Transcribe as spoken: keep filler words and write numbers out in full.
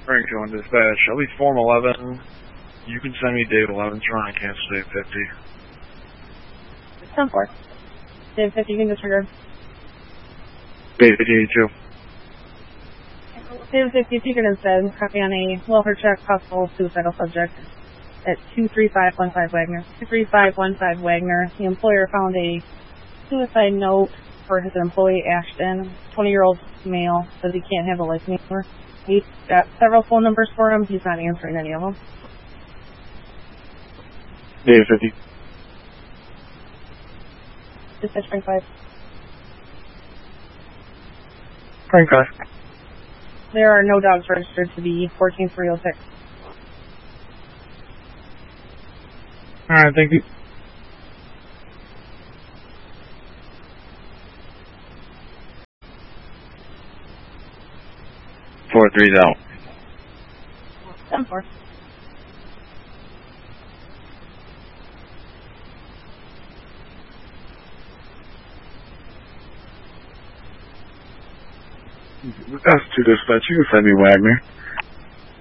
Frank going dispatch. I'll be Form eleven. You can send me Dave eleven. Try and cancel Dave fifty. ten four. Dave fifty, you can disregard. Dave fifty eighty-two. Dave fifty, if you can instead copy on a welfare check, possible suicidal subject at two three five one five Wagner. two three five one five Wagner. The employer found a suicide note for his employee Ashton, twenty-year-old male, says he can't handle life anymore. He's got several phone numbers for him. He's not answering any of them. Dave fifty. Dispatch Frank five. Frank five. There are no dogs registered to the fourteen three oh six. Alright, thank you. Four three's out. ten four. That's two dispatch. You can send me Wagner.